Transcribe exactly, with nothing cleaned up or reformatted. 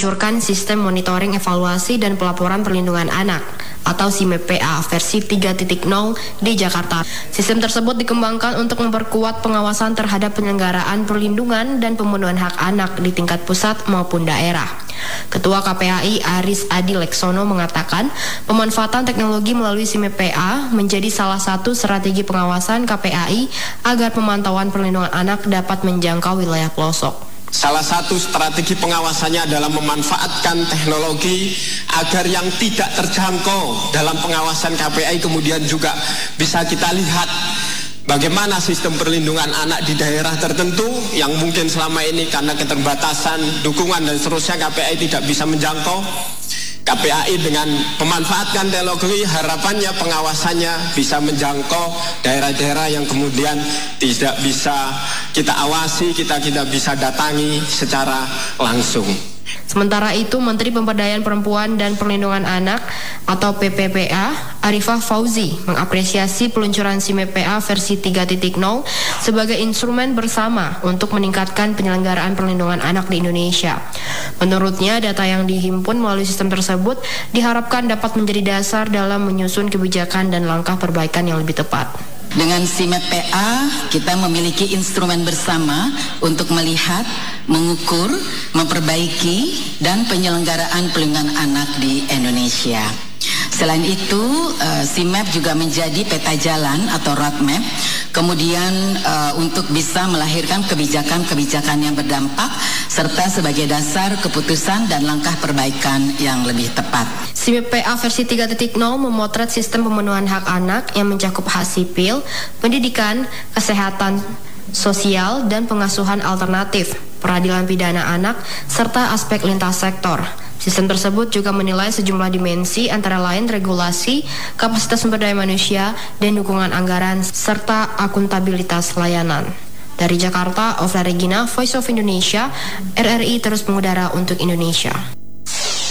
meluncurkan sistem monitoring evaluasi dan pelaporan perlindungan anak atau S I M E P A versi tiga titik nol di Jakarta. Sistem tersebut dikembangkan untuk memperkuat pengawasan terhadap penyelenggaraan perlindungan dan pemenuhan hak anak di tingkat pusat maupun daerah. Ketua K P A I Aris Adi Leksono mengatakan pemanfaatan teknologi melalui S I M E P A menjadi salah satu strategi pengawasan K P A I agar pemantauan perlindungan anak dapat menjangkau wilayah pelosok. Salah satu strategi pengawasannya adalah memanfaatkan teknologi agar yang tidak terjangkau dalam pengawasan K P A I kemudian juga bisa kita lihat bagaimana sistem perlindungan anak di daerah tertentu yang mungkin selama ini karena keterbatasan, dukungan dan seterusnya K P A I tidak bisa menjangkau. K P A I dengan memanfaatkan teknologi harapannya pengawasannya bisa menjangkau daerah-daerah yang kemudian tidak bisa kita awasi, kita tidak bisa datangi secara langsung. Sementara itu, Menteri Pemberdayaan Perempuan dan Perlindungan Anak atau P P P A, Arifah Fauzi, mengapresiasi peluncuran S I M E P A versi tiga titik nol sebagai instrumen bersama untuk meningkatkan penyelenggaraan perlindungan anak di Indonesia. Menurutnya, data yang dihimpun melalui sistem tersebut diharapkan dapat menjadi dasar dalam menyusun kebijakan dan langkah perbaikan yang lebih tepat. Dengan S I M E P A, kita memiliki instrumen bersama untuk melihat, mengukur, memperbaiki, dan penyelenggaraan perlindungan anak di Indonesia. Selain itu, S I M E P juga menjadi peta jalan atau roadmap, kemudian uh, untuk bisa melahirkan kebijakan-kebijakan yang berdampak, serta sebagai dasar keputusan dan langkah perbaikan yang lebih tepat. S I M E P A versi tiga titik nol memotret sistem pemenuhan hak anak yang mencakup hak sipil, pendidikan, kesehatan sosial, dan pengasuhan alternatif, peradilan pidana anak, serta aspek lintas sektor. Sistem tersebut juga menilai sejumlah dimensi antara lain regulasi, kapasitas sumber daya manusia, dan dukungan anggaran, serta akuntabilitas layanan. Dari Jakarta, Ofla Regina, Voice of Indonesia, R R I terus mengudara untuk Indonesia.